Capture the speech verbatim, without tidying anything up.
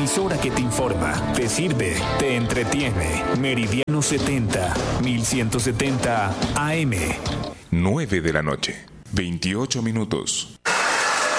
emisora que te informa, te sirve, te entretiene. Meridiano setenta, mil ciento setenta A M. nueve de la noche, veintiocho minutos.